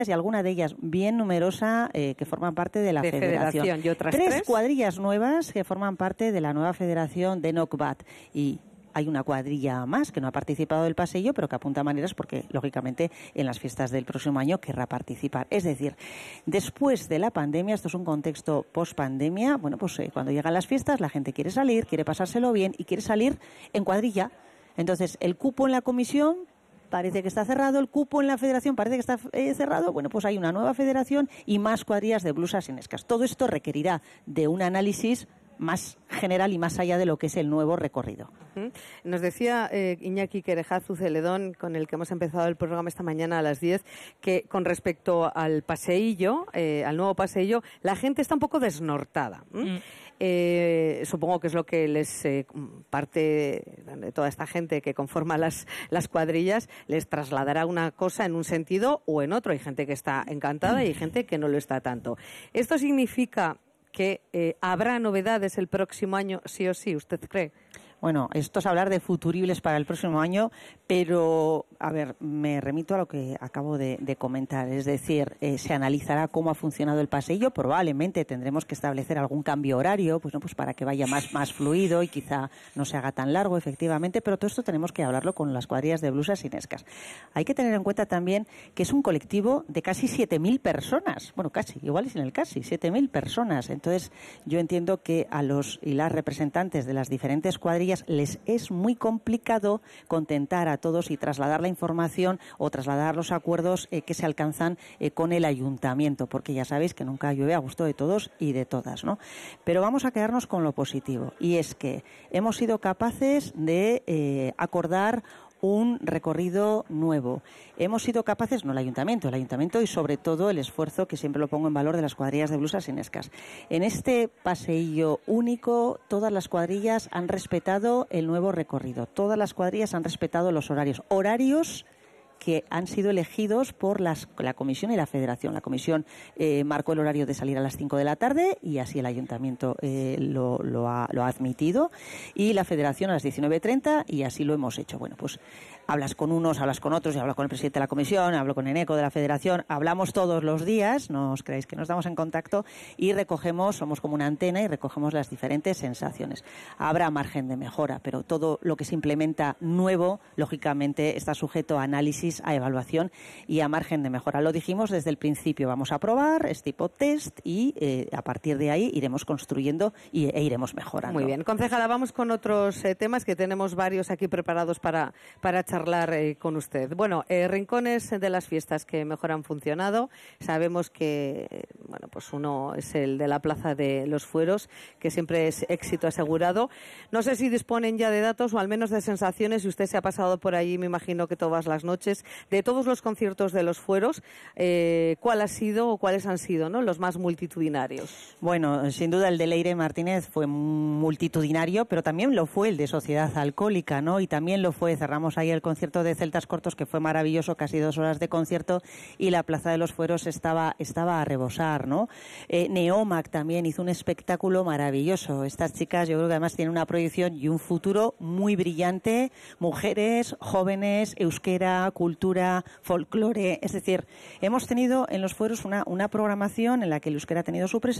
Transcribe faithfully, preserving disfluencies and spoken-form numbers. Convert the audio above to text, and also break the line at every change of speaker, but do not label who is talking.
y alguna de ellas bien numerosa eh, que forman parte de la
de
federación.
federación. ¿Y otras
tres,
tres
cuadrillas nuevas que forman parte de la nueva federación de Nocbat. Y hay una cuadrilla más que no ha participado del paseillo, pero que apunta maneras porque, lógicamente, en las fiestas del próximo año querrá participar. Es decir, después de la pandemia, esto es un contexto post-pandemia, bueno, pues eh, cuando llegan las fiestas la gente quiere salir, quiere pasárselo bien y quiere salir en cuadrilla. Entonces, el cupo en la comisión parece que está cerrado, el cupo en la federación parece que está eh, cerrado. Bueno, pues hay una nueva federación y más cuadrillas de blusas sinescas. Todo esto requerirá de un análisis más general y más allá de lo que es el nuevo recorrido.
Uh-huh. Nos decía eh, Iñaki Querejazu Celedón, con el que hemos empezado el programa esta mañana a las diez, que con respecto al paseillo, eh, al nuevo paseillo, la gente está un poco desnortada. ¿Mm? Eh, supongo que es lo que les eh, parte de toda esta gente que conforma las, las cuadrillas, les trasladará una cosa en un sentido o en otro. Hay gente que está encantada y hay gente que no lo está tanto. Esto significa que eh, habrá novedades el próximo año, sí o sí, ¿usted cree?
Bueno, esto es hablar de futuribles para el próximo año, pero, a ver, me remito a lo que acabo de, de comentar. Es decir, eh, se analizará cómo ha funcionado el paseillo. Probablemente tendremos que establecer algún cambio horario, pues no, pues para que vaya más, más fluido y quizá no se haga tan largo, efectivamente, pero todo esto tenemos que hablarlo con las cuadrillas de blusas sinescas. Hay que tener en cuenta también que es un colectivo de casi siete mil personas. Bueno, casi, igual es en el casi, siete mil personas. Entonces, yo entiendo que a los y las representantes de las diferentes cuadrillas les es muy complicado contentar a todos y trasladar la información o trasladar los acuerdos eh, que se alcanzan eh, con el ayuntamiento, porque ya sabéis que nunca llueve a gusto de todos y de todas, ¿no? Pero vamos a quedarnos con lo positivo, y es que hemos sido capaces de eh, acordar un recorrido nuevo. Hemos sido capaces, no el ayuntamiento, el ayuntamiento y sobre todo el esfuerzo, que siempre lo pongo en valor, de las cuadrillas de blusas sinescas. En este paseillo único, todas las cuadrillas han respetado el nuevo recorrido. Todas las cuadrillas han respetado los horarios. Horarios que han sido elegidos por las, la Comisión y la Federación. La Comisión eh, marcó el horario de salir a las cinco de la tarde y así el Ayuntamiento eh, lo, lo, ha, lo ha admitido, y la Federación a las diecinueve treinta, y así lo hemos hecho. Bueno, pues hablas con unos, hablas con otros, yo hablo con el presidente de la Comisión, hablo con Eneco de la Federación, hablamos todos los días, no os creáis que nos damos en contacto, y recogemos, somos como una antena y recogemos las diferentes sensaciones. Habrá margen de mejora, pero todo lo que se implementa nuevo, lógicamente, está sujeto a análisis, a evaluación y a margen de mejora. Lo dijimos desde el principio, vamos a probar, es tipo test, y eh, a partir de ahí iremos construyendo y, e iremos mejorando.
Muy bien. Concejala, vamos con otros eh, temas que tenemos varios aquí preparados para, para charlar eh, con usted. Bueno, eh, rincones de las fiestas que mejor han funcionado. Sabemos que, eh, bueno, pues uno es el de la Plaza de los Fueros, que siempre es éxito asegurado. No sé si disponen ya de datos o al menos de sensaciones, si usted se ha pasado por allí, me imagino que todas las noches, de todos los conciertos de los Fueros, eh, ¿cuál ha sido o cuáles han sido, ¿no?, los más multitudinarios?
Bueno, sin duda el de Leire Martínez fue multitudinario, pero también lo fue el de Sociedad Alcohólica, ¿no? Y también lo fue, cerramos ahí el concierto de Celtas Cortos, que fue maravilloso, casi dos horas de concierto, y la Plaza de los Fueros estaba, estaba a rebosar, ¿no? Eh, Neomac también hizo un espectáculo maravilloso. Estas chicas, yo creo que además tienen una proyección y un futuro muy brillante. Mujeres, jóvenes, euskera, cultura, folclore, es decir, hemos tenido en los Fueros una, una programación en la que el euskera ha tenido su presencia.